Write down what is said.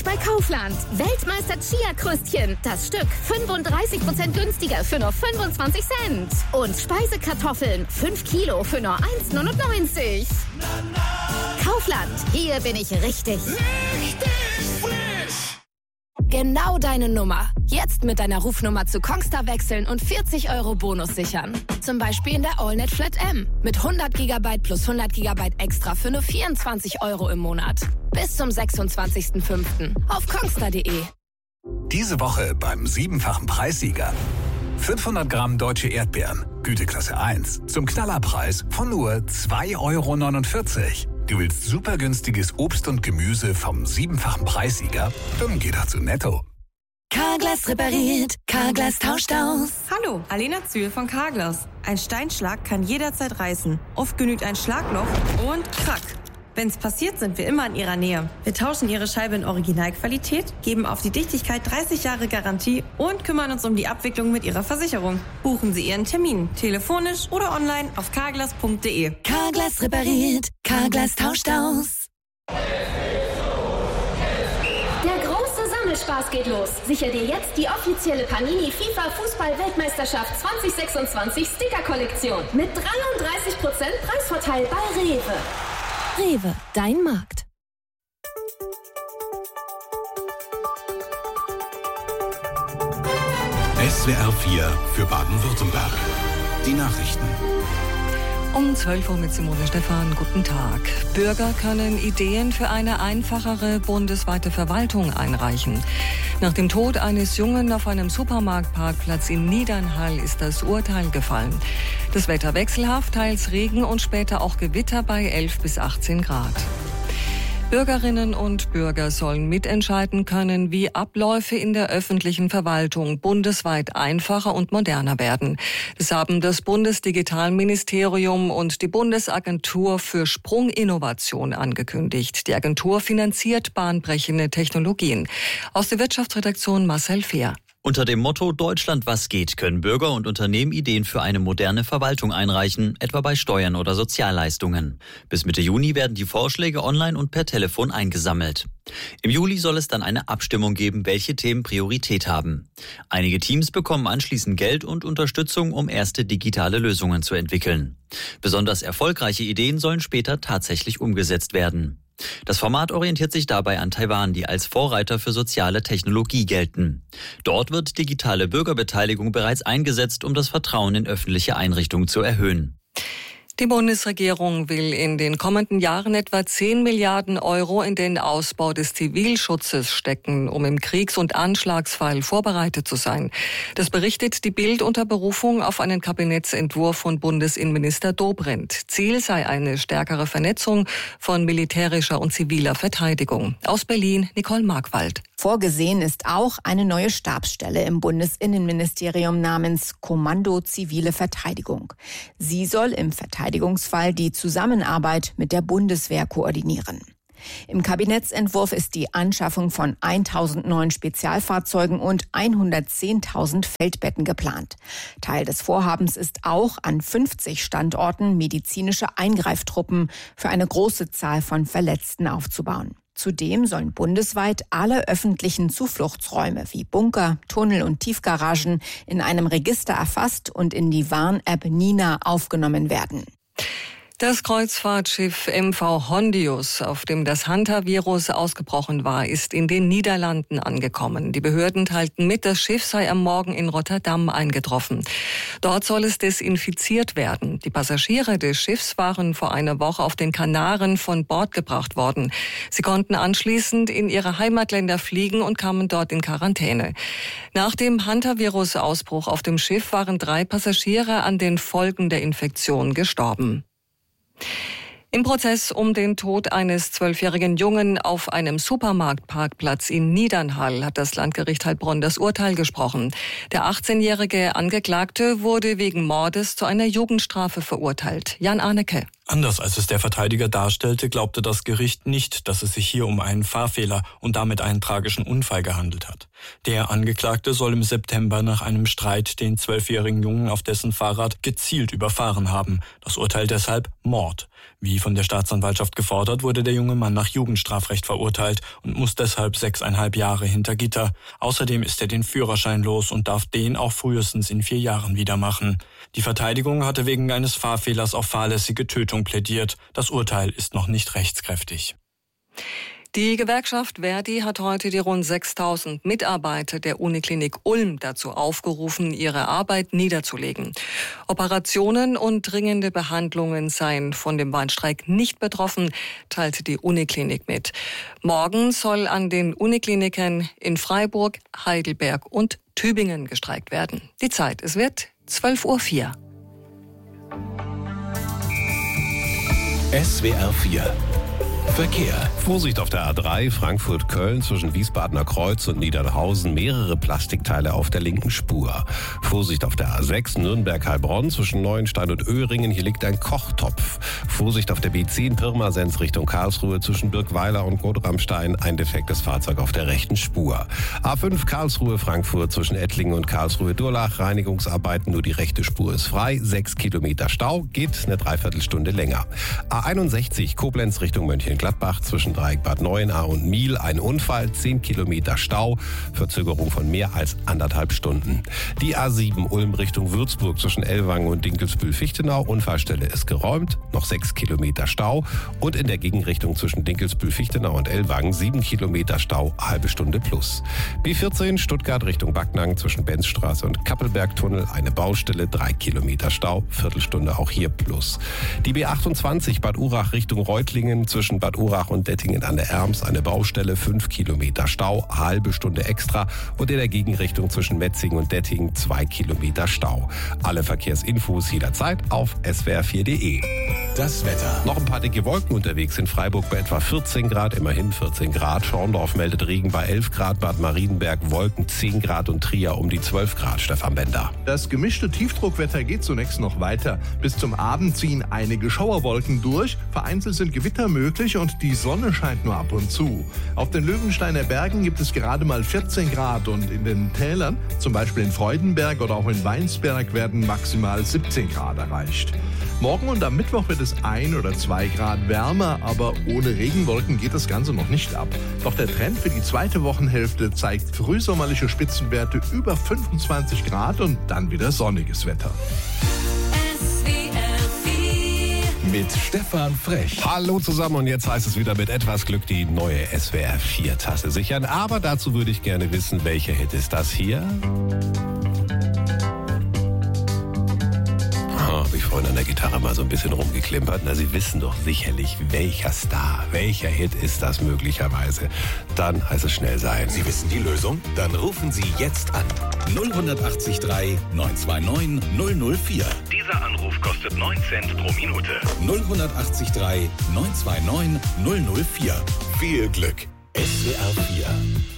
bei Kaufland. Weltmeister Chia-Kröstchen. Das Stück 35% günstiger für nur 25 Cent. Und Speisekartoffeln 5 Kilo für nur 1,99. Kaufland, hier bin ich richtig. Genau deine Nummer. Jetzt mit deiner Rufnummer zu Kongstar wechseln und 40 € Bonus sichern. Zum Beispiel in der AllNet Flat M. Mit 100 GB plus 100 GB extra für nur 24 € im Monat. Bis zum 26.05. auf kongstar.de. Diese Woche beim 7-fachen Preissieger. 500 Gramm deutsche Erdbeeren, Güteklasse 1, zum Knallerpreis von nur 2,49 €. Du willst super günstiges Obst und Gemüse vom 7-fachen Preissieger? Dann geh doch zu Netto. Carglass repariert, Carglass tauscht aus. Hallo, Alena Zühl von Carglass. Ein Steinschlag kann jederzeit reißen. Oft genügt ein Schlagloch und krack. Wenn's passiert, sind wir immer in Ihrer Nähe. Wir tauschen Ihre Scheibe in Originalqualität, geben auf die Dichtigkeit 30 Jahre Garantie und kümmern uns um die Abwicklung mit Ihrer Versicherung. Buchen Sie Ihren Termin, telefonisch oder online auf carglass.de. Carglass repariert, Carglass tauscht aus. Der große Sammelspaß geht los. Sicher dir jetzt die offizielle Panini FIFA Fußball-Weltmeisterschaft 2026 Sticker-Kollektion mit 33% Preisvorteil bei Rewe. Rewe, dein Markt. SWR 4 für Baden-Württemberg. Die Nachrichten. Um 12 Uhr mit Simone Stephan. Guten Tag. Bürger können Ideen für eine einfachere bundesweite Verwaltung einreichen. Nach dem Tod eines Jungen auf einem Supermarktparkplatz in Niedernhall ist das Urteil gefallen. Das Wetter wechselhaft, teils Regen und später auch Gewitter bei 11 bis 18 Grad. Bürgerinnen und Bürger sollen mitentscheiden können, wie Abläufe in der öffentlichen Verwaltung bundesweit einfacher und moderner werden. Das haben das Bundesdigitalministerium und die Bundesagentur für Sprunginnovation angekündigt. Die Agentur finanziert bahnbrechende Technologien. Aus der Wirtschaftsredaktion Marcel Fehr. Unter dem Motto Deutschland was geht können Bürger und Unternehmen Ideen für eine moderne Verwaltung einreichen, etwa bei Steuern oder Sozialleistungen. Bis Mitte Juni werden die Vorschläge online und per Telefon eingesammelt. Im Juli soll es dann eine Abstimmung geben, welche Themen Priorität haben. Einige Teams bekommen anschließend Geld und Unterstützung, um erste digitale Lösungen zu entwickeln. Besonders erfolgreiche Ideen sollen später tatsächlich umgesetzt werden. Das Format orientiert sich dabei an Taiwan, die als Vorreiter für soziale Technologie gelten. Dort wird digitale Bürgerbeteiligung bereits eingesetzt, um das Vertrauen in öffentliche Einrichtungen zu erhöhen. Die Bundesregierung will in den kommenden Jahren etwa 10 Milliarden € in den Ausbau des Zivilschutzes stecken, um im Kriegs- und Anschlagsfall vorbereitet zu sein. Das berichtet die Bild unter Berufung auf einen Kabinettsentwurf von Bundesinnenminister Dobrindt. Ziel sei eine stärkere Vernetzung von militärischer und ziviler Verteidigung. Aus Berlin, Nicole Markwald. Vorgesehen ist auch eine neue Stabsstelle im Bundesinnenministerium namens Kommando Zivile Verteidigung. Sie soll im Verteidigungsfall die Zusammenarbeit mit der Bundeswehr koordinieren. Im Kabinettsentwurf ist die Anschaffung von 1.000 neuen Spezialfahrzeugen und 110.000 Feldbetten geplant. Teil des Vorhabens ist auch, an 50 Standorten medizinische Eingreiftruppen für eine große Zahl von Verletzten aufzubauen. Zudem sollen bundesweit alle öffentlichen Zufluchtsräume wie Bunker, Tunnel und Tiefgaragen in einem Register erfasst und in die Warn-App Nina aufgenommen werden. Das Kreuzfahrtschiff MV Hondius, auf dem das Hantavirus ausgebrochen war, ist in den Niederlanden angekommen. Die Behörden teilten mit, das Schiff sei am Morgen in Rotterdam eingetroffen. Dort soll es desinfiziert werden. Die Passagiere des Schiffs waren vor einer Woche auf den Kanaren von Bord gebracht worden. Sie konnten anschließend in ihre Heimatländer fliegen und kamen dort in Quarantäne. Nach dem Hantavirus-Ausbruch auf dem Schiff waren 3 Passagiere an den Folgen der Infektion gestorben. Im Prozess um den Tod eines 12-jährigen Jungen auf einem Supermarktparkplatz in Niedernhall hat das Landgericht Heilbronn das Urteil gesprochen. Der 18-jährige Angeklagte wurde wegen Mordes zu einer Jugendstrafe verurteilt. Jan Arnecke. Anders als es der Verteidiger darstellte, glaubte das Gericht nicht, dass es sich hier um einen Fahrfehler und damit einen tragischen Unfall gehandelt hat. Der Angeklagte soll im September nach einem Streit den 12-jährigen Jungen auf dessen Fahrrad gezielt überfahren haben. Das Urteil deshalb Mord. Wie von der Staatsanwaltschaft gefordert, wurde der junge Mann nach Jugendstrafrecht verurteilt und muss deshalb 6,5 Jahre hinter Gitter. Außerdem ist er den Führerschein los und darf den auch frühestens in 4 Jahren wieder machen. Die Verteidigung hatte wegen eines Fahrfehlers auf fahrlässige Tötung plädiert. Das Urteil ist noch nicht rechtskräftig. Die Gewerkschaft ver.di hat heute die rund 6.000 Mitarbeiter der Uniklinik Ulm dazu aufgerufen, ihre Arbeit niederzulegen. Operationen und dringende Behandlungen seien von dem Warnstreik nicht betroffen, teilte die Uniklinik mit. Morgen soll an den Unikliniken in Freiburg, Heidelberg und Tübingen gestreikt werden. Die Zeit, es wird 12:04 Uhr. SWR 4 Verkehr. Vorsicht auf der A3 Frankfurt-Köln zwischen Wiesbadener Kreuz und Niedernhausen. Mehrere Plastikteile auf der linken Spur. Vorsicht auf der A6 Nürnberg-Heilbronn zwischen Neuenstein und Öhringen. Hier liegt ein Kochtopf. Vorsicht auf der B10 Pirmasens Richtung Karlsruhe zwischen Birkweiler und Godramstein. Ein defektes Fahrzeug auf der rechten Spur. A5 Karlsruhe-Frankfurt zwischen Ettlingen und Karlsruhe-Durlach. Reinigungsarbeiten, nur die rechte Spur ist frei. 6 Kilometer Stau, geht eine Dreiviertelstunde länger. A61 Koblenz Richtung Mönchengladbach zwischen Dreieck-Bad Neuenahr und Miel. Ein Unfall, 10 Kilometer Stau, Verzögerung von mehr als 1,5 Stunden. Die A7 Ulm Richtung Würzburg zwischen Ellwangen und Dinkelsbühl-Fichtenau. Unfallstelle ist geräumt, noch 6 Kilometer Stau. Und in der Gegenrichtung zwischen Dinkelsbühl-Fichtenau und Ellwangen 7 Kilometer Stau, halbe Stunde plus. B14 Stuttgart Richtung Backnang zwischen Benzstraße und Kappelbergtunnel. Eine Baustelle, 3 Kilometer Stau, Viertelstunde auch hier plus. Die B28 Bad Urach Richtung Reutlingen zwischen Bad Urach und Dettingen an der Erms. Eine Baustelle, 5 Kilometer Stau, halbe Stunde extra. Und in der Gegenrichtung zwischen Metzingen und Dettingen 2 Kilometer Stau. Alle Verkehrsinfos jederzeit auf swr4.de. Das Wetter. Noch ein paar dicke Wolken unterwegs in Freiburg bei etwa 14 Grad, immerhin 14 Grad. Schorndorf meldet Regen bei 11 Grad, Bad Marienberg Wolken 10 Grad und Trier um die 12 Grad. Stefan Bender. Das gemischte Tiefdruckwetter geht zunächst noch weiter. Bis zum Abend ziehen einige Schauerwolken durch. Vereinzelt sind Gewitter möglich und die Sonne scheint nur ab und zu. Auf den Löwensteiner Bergen gibt es gerade mal 14 Grad und in den Tälern, zum Beispiel in Freudenberg oder auch in Weinsberg, werden maximal 17 Grad erreicht. Morgen und am Mittwoch wird es 1 oder 2 Grad wärmer, aber ohne Regenwolken geht das Ganze noch nicht ab. Doch der Trend für die zweite Wochenhälfte zeigt frühsommerliche Spitzenwerte über 25 Grad und dann wieder sonniges Wetter. Mit Stefan Frech. Hallo zusammen und jetzt heißt es wieder mit etwas Glück die neue SWR 4 Tasse sichern. Aber dazu würde ich gerne wissen, welcher Hit ist das hier? Habe ich vorhin an der Gitarre mal so ein bisschen rumgeklimpert. Na, Sie wissen doch sicherlich, welcher Star, welcher Hit ist das möglicherweise. Dann heißt es schnell sein. Sie wissen die Lösung? Dann rufen Sie jetzt an. 0183 929 004. Dieser Anruf kostet 9 Cent pro Minute. 0183 929 004. Viel Glück. SWR 4